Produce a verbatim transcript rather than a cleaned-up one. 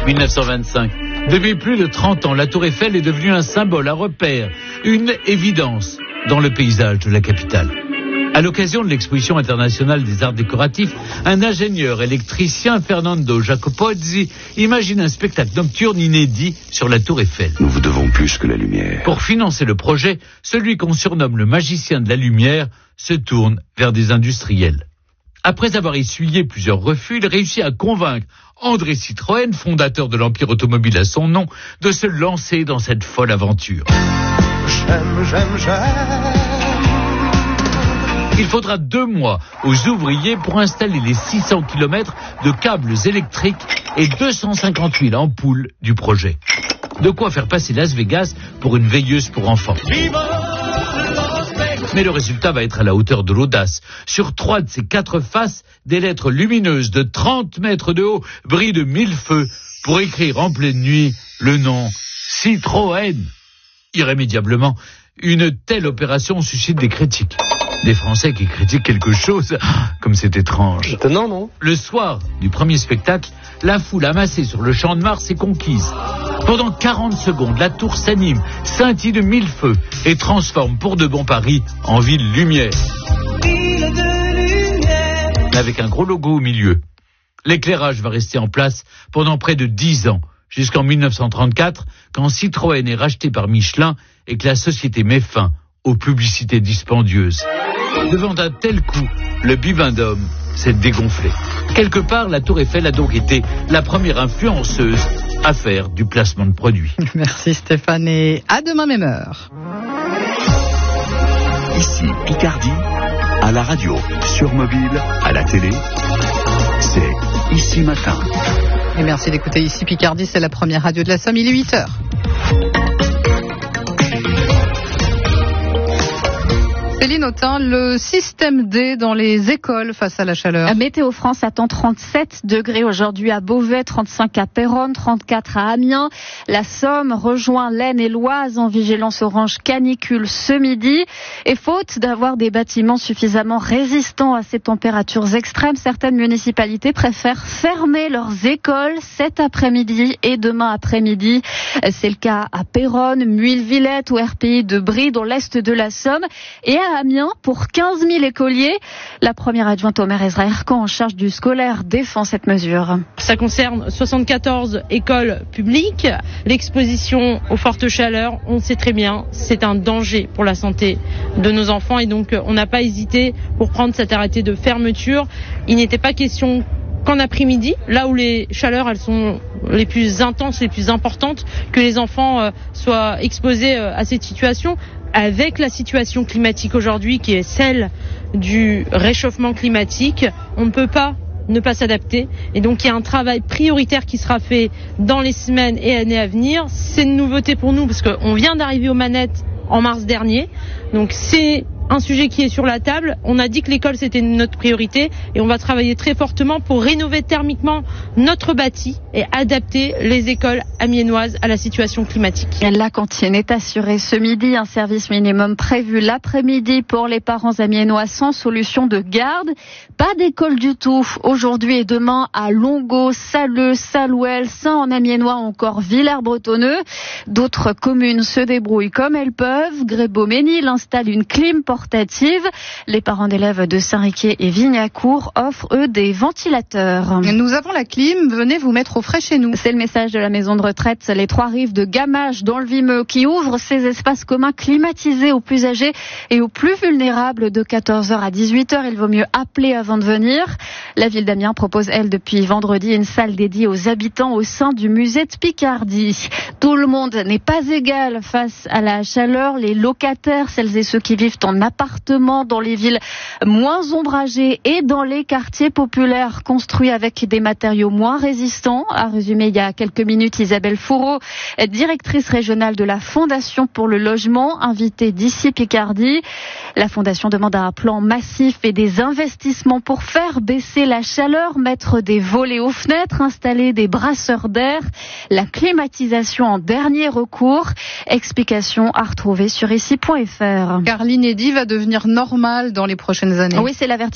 dix-neuf cent vingt-cinq. Depuis plus de trente ans, la Tour Eiffel est devenue un symbole, un repère, une évidence dans le paysage de la capitale. À l'occasion de l'exposition internationale des arts décoratifs, un ingénieur électricien, Fernando Jacopozzi, imagine un spectacle nocturne inédit sur la Tour Eiffel. Nous vous devons plus que la lumière. Pour financer le projet, celui qu'on surnomme le magicien de la lumière se tourne vers des industriels. Après avoir essuyé plusieurs refus, il réussit à convaincre André Citroën, fondateur de l'empire automobile à son nom, de se lancer dans cette folle aventure. J'aime, j'aime, j'aime. Il faudra deux mois aux ouvriers pour installer les six cents kilomètres de câbles électriques et deux cent cinquante mille ampoules du projet. De quoi faire passer Las Vegas pour une veilleuse pour enfants. Mais le résultat va être à la hauteur de l'audace. Sur trois de ces quatre faces, des lettres lumineuses de trente mètres de haut brillent de mille feux pour écrire en pleine nuit le nom Citroën. Irrémédiablement, une telle opération suscite des critiques. Des Français qui critiquent quelque chose, comme c'est étrange. Étonnant, non ? Le soir du premier spectacle, la foule amassée sur le Champ de Mars est conquise. Pendant quarante secondes, la tour s'anime, scintille de mille feux et transforme pour de bon Paris en ville lumière. Ville de lumière. Avec un gros logo au milieu. L'éclairage va rester en place pendant près de dix ans, jusqu'en dix-neuf cent trente-quatre, quand Citroën est racheté par Michelin et que la société met fin aux publicités dispendieuses. Devant un tel coup, le bibendum s'est dégonflé. Quelque part, la Tour Eiffel a donc été la première influenceuse à faire du placement de produits. Merci Stéphane et à demain même heure. Ici Picardie, à la radio, sur mobile, à la télé, c'est Ici Matin. Et merci d'écouter Ici Picardie, c'est la première radio de la Somme, il est huit heures. Céline Autain, le système D dans les écoles face à la chaleur. Météo France attend trente-sept degrés aujourd'hui à Beauvais, trente-cinq à Péronne, trente-quatre à Amiens. La Somme rejoint l'Aisne et l'Oise en vigilance orange canicule ce midi. Et faute d'avoir des bâtiments suffisamment résistants à ces températures extrêmes, certaines municipalités préfèrent fermer leurs écoles cet après-midi et demain après-midi. C'est le cas à Péronne, Muille-Villette ou R P I de Brie dans l'est de la Somme. Et à Amiens, pour quinze mille écoliers, la première adjointe au maire Ezra Ercan en charge du scolaire défend cette mesure. Ça concerne soixante-quatorze écoles publiques. L'exposition aux fortes chaleurs, on sait très bien, c'est un danger pour la santé de nos enfants et donc on n'a pas hésité pour prendre cet arrêté de fermeture. Il n'était pas question qu'en après-midi, là où les chaleurs elles sont les plus intenses, les plus importantes, que les enfants euh, soient exposés euh, à cette situation. Avec la situation climatique aujourd'hui qui est celle du réchauffement climatique, on ne peut pas ne pas s'adapter. Et donc il y a un travail prioritaire qui sera fait dans les semaines et années à venir. C'est une nouveauté pour nous parce qu'on vient d'arriver aux manettes en mars dernier. Donc c'est un sujet qui est sur la table. On a dit que l'école c'était notre priorité et on va travailler très fortement pour rénover thermiquement notre bâti et adapter les écoles amiénoises à la situation climatique. La cantine est assurée ce midi, un service minimum prévu l'après-midi pour les parents amiénois sans solution de garde. Pas d'école du tout aujourd'hui et demain à Longo, Saleux, Salouel, Saint-en-Amiénois, encore Villers-Bretonneux. D'autres communes se débrouillent comme elles peuvent. Grébau-Ménil installe une clim portative. Les parents d'élèves de Saint-Riquier et Vignacourt offrent eux des ventilateurs. Nous avons la clim, venez vous mettre au frais chez nous. C'est le message de la maison de retraite Les Trois Rives de Gamache dans le Vimeux qui ouvre ses espaces communs climatisés aux plus âgés et aux plus vulnérables de quatorze heures à dix-huit heures. Il vaut mieux appeler avant de venir. La ville d'Amiens propose elle depuis vendredi une salle dédiée aux habitants au sein du musée de Picardie. Tout le monde n'est pas égal face à la chaleur. Les locataires, celles et ceux qui vivent en appartement dans les villes moins ombragées et dans les quartiers populaires construits avec des matériaux moins résistants, a résumé il y a quelques minutes Isabelle Fourreau, directrice régionale de la Fondation pour le logement, invitée d'Ici Picardie. La Fondation demande un plan massif et des investissements pour faire baisser la chaleur, mettre des volets aux fenêtres, installer des brasseurs d'air, la climatisation en dernier recours. Explication à retrouver sur ici point f r. Car l'inédit va devenir normal dans les prochaines années. Oui, c'est l'avertissement